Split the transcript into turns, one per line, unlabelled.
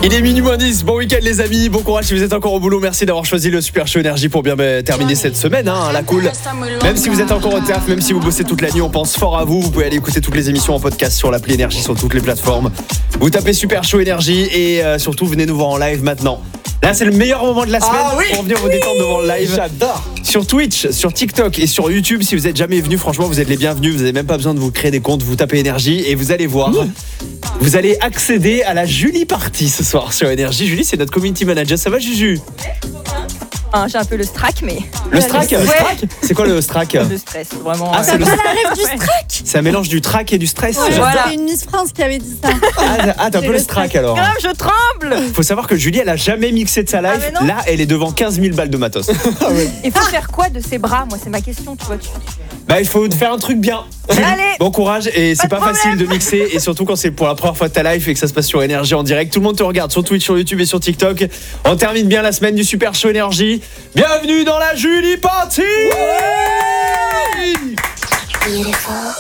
Il est minuit moins 10, bon week-end les amis, bon courage si vous êtes encore au boulot, merci d'avoir choisi le Super Show Énergie pour bien terminer cette semaine, la cool. Même si vous êtes encore au taf, même si vous bossez toute la nuit, on pense fort à vous, vous pouvez aller écouter toutes les émissions en podcast sur l'appli Énergie, sur toutes les plateformes. Vous tapez Super Show Énergie et surtout venez nous voir en live maintenant. Là c'est le meilleur moment de la semaine pour venir vous détendre devant le live.
J'adore.
Sur Twitch, sur TikTok et sur YouTube, si vous êtes jamais venus, franchement vous êtes les bienvenus, vous n'avez même pas besoin de vous créer des comptes, vous tapez Énergie et vous allez voir. Vous allez accéder à la Julie Party ce soir sur Énergie. Julie, c'est notre community manager. Ça va, Juju?
J'ai un peu le strack, mais.
Le strack, c'est quoi le strack?
Le stress, vraiment.
Ah, c'est le
Ça rêve du strack.
C'est un mélange du track et du stress.
Ouais,
Voilà.
C'est une Miss France qui avait dit ça.
T'as un peu le strack alors.
Grave, je tremble.
Faut savoir que Julie, elle a jamais mixé de sa live.
mais non.
Là, elle est devant 15 000 balles de matos.
Il faut faire quoi de ses bras? Moi, c'est ma question, tu vois.
Bah, il faut faire un truc bien. Julie,
Allez.
bon courage et c'est
Pas
pas
de
facile de
problème.
mixer et surtout quand c'est pour la première fois de ta live et que ça se passe sur Énergie en direct. Tout le monde te regarde sur Twitch, sur YouTube et sur TikTok. On termine bien la semaine du Super Show Énergie. Bienvenue dans la Julie Party.
Beautiful.